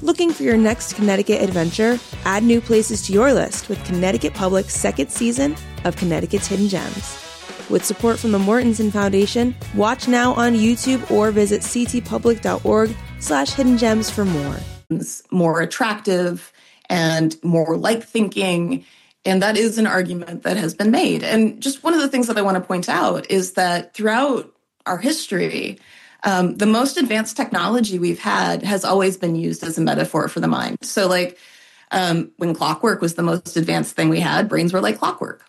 Looking for your next Connecticut adventure? Add new places to your list with Connecticut Public's second season of Connecticut's Hidden Gems. With support from the Mortensen Foundation, watch now on YouTube or visit ctpublic.org/hidden gems for more. More attractive and more like thinking. And that is an argument that has been made. And just one of the things that I want to point out is that throughout our history, the most advanced technology we've had has always been used as a metaphor for the mind. So like when clockwork was the most advanced thing we had, brains were like clockwork.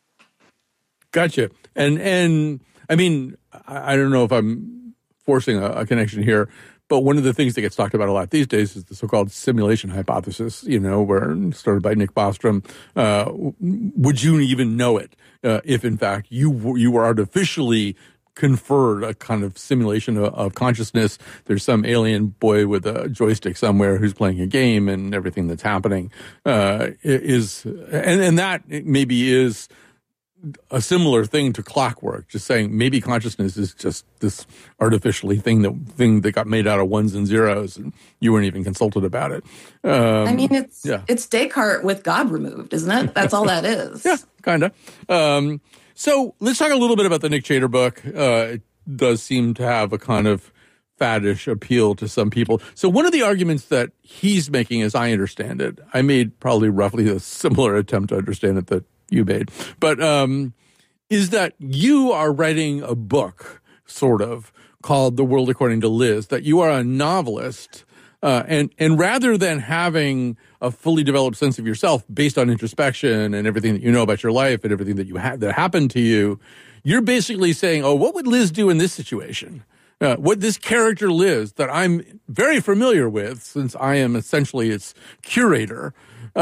Gotcha. And I mean, I don't know if I'm forcing a connection here, but one of the things that gets talked about a lot these days is the so-called simulation hypothesis, where started by Nick Bostrom. Would you even know it if, in fact, you were artificially conferred a kind of simulation of consciousness? There's some alien boy with a joystick somewhere who's playing a game, and everything that's happening and that maybe is a similar thing to clockwork, just saying maybe consciousness is just this artificially thing that got made out of ones and zeros, and you weren't even consulted about it. It's Descartes with God removed, isn't it? That's all that is. Yeah, kind of. So let's talk a little bit about the Nick Chater book. It does seem to have a kind of faddish appeal to some people. So one of the arguments that he's making, as I understand it, I made probably roughly a similar attempt to understand it that you made, but is that you are writing a book, sort of, called The World According to Liz, that you are a novelist, and rather than having a fully developed sense of yourself based on introspection and everything that you know about your life and everything that that happened to you, you're basically saying, oh, what would Liz do in this situation? What this character Liz, that I'm very familiar with, since I am essentially its curator,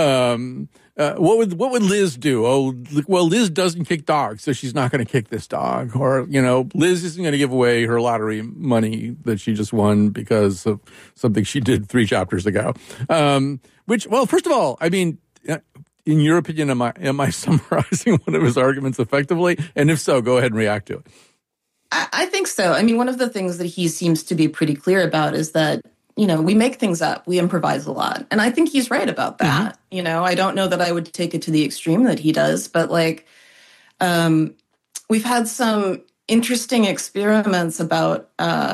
what would Liz do? Oh, well, Liz doesn't kick dogs, so she's not going to kick this dog. Or, Liz isn't going to give away her lottery money that she just won because of something she did 3 chapters ago. First of all, I mean, in your opinion, am I summarizing one of his arguments effectively? And if so, go ahead and react to it. I think so. I mean, one of the things that he seems to be pretty clear about is that we make things up. We improvise a lot. And I think he's right about that. Mm-hmm. I don't know that I would take it to the extreme that he does, but we've had some interesting experiments about,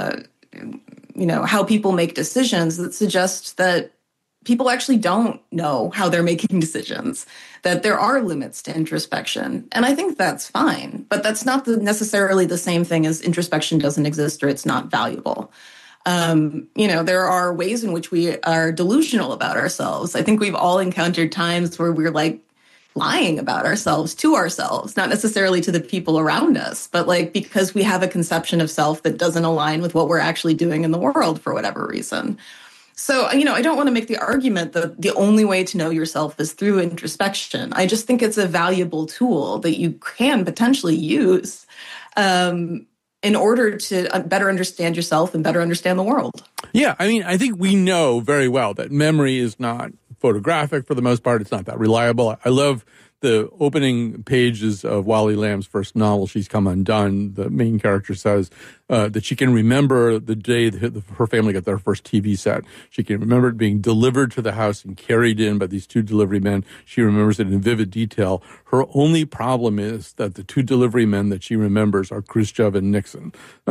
how people make decisions that suggest that people actually don't know how they're making decisions, that there are limits to introspection. And I think that's fine, but that's not necessarily the same thing as introspection doesn't exist or it's not valuable. There are ways in which we are delusional about ourselves. I think we've all encountered times where we're lying about ourselves to ourselves, not necessarily to the people around us, but because we have a conception of self that doesn't align with what we're actually doing in the world for whatever reason. So, I don't want to make the argument that the only way to know yourself is through introspection. I just think it's a valuable tool that you can potentially use, in order to better understand yourself and better understand the world. Yeah, I mean, I think we know very well that memory is not photographic for the most part. It's not that reliable. I love the opening pages of Wally Lamb's first novel, She's Come Undone. The main character says that she can remember the day that her family got their first TV set. She can remember it being delivered to the house and carried in by these 2 delivery men. She remembers it in vivid detail. Her only problem is that the 2 delivery men that she remembers are Khrushchev and Nixon.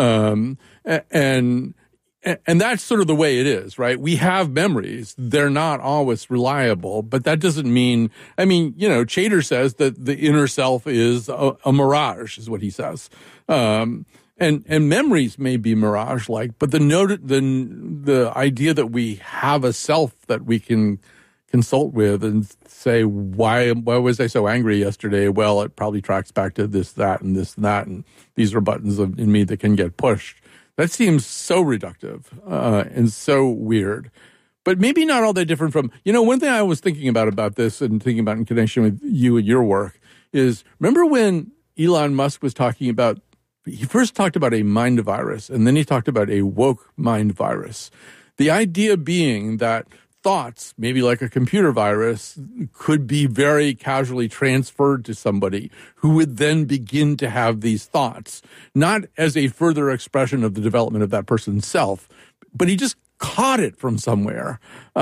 And that's sort of the way it is, right? We have memories. They're not always reliable, but that doesn't mean, Chater says that the inner self is a mirage, is what he says. And memories may be mirage-like, but the idea that we have a self that we can consult with and say, why was I so angry yesterday? Well, it probably tracks back to this, that, and this and that, and these are buttons in me that can get pushed. That seems so reductive and so weird, but maybe not all that different from, one thing I was thinking about this and thinking about in connection with you and your work is, remember when Elon Musk was talking about, he first talked about a mind virus and then he talked about a woke mind virus. The idea being that thoughts, maybe like a computer virus, could be very casually transferred to somebody who would then begin to have these thoughts, not as a further expression of the development of that person's self, but he just caught it from somewhere.